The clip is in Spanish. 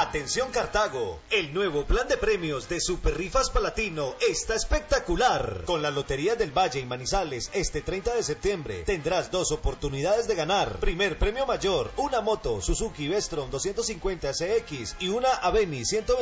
Atención Cartago, el nuevo plan de premios de Super Rifas Palatino está espectacular. Con la Lotería del Valle y Manizales este 30 de septiembre tendrás 2 oportunidades de ganar. Primer premio mayor, una moto Suzuki Vestron 250 CX y una Aveni 120